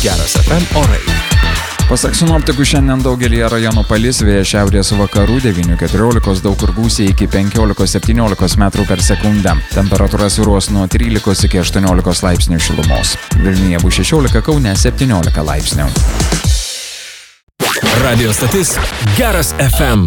Geras FM orai. Pasak sinoptikų, šiandien daugelį rajonų palis, vėjas šiaurės vakarų 9–14, daug kur gūsiai iki 15–17 metrų per sekundę. Temperatūra svyruos nuo 13 iki 18 laipsnių šilumos. Vilniuje bus 16, Kaune 17 laipsnių. Radio stotis Geras FM.